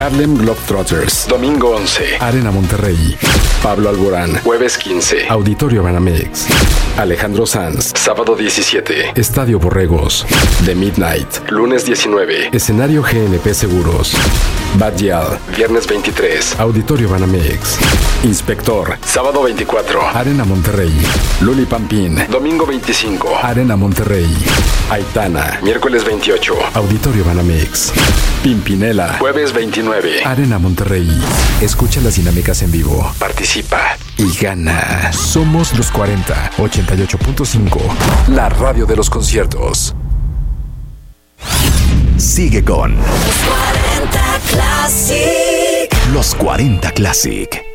Harlem Globetrotters, domingo 11, Arena Monterrey. Pablo Alborán, jueves 15, Auditorio Banamex. Alejandro Sanz, sábado 17, Estadio Borregos. The Midnight, lunes 19, escenario GNP Seguros. Bad Gyal, viernes 23, Auditorio Banamex. Inspector, sábado 24, Arena Monterrey. Luli Pampín, domingo 25, Arena Monterrey. Aitana, miércoles 28, Auditorio Banamex. Pimpinela, jueves 29, Arena Monterrey. Escucha las dinámicas en vivo, participa y gana. Somos los 40, 88.5, la radio de los conciertos. Sigue con Los 40 Classic. Los 40 Classic.